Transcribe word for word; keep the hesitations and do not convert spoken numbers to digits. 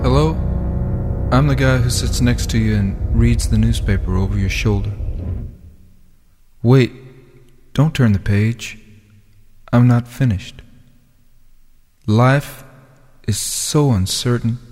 Hello? I'm the guy who sits next to you and reads the newspaper over your shoulder. Wait, don't turn the page. I'm not finished. Life is so uncertain.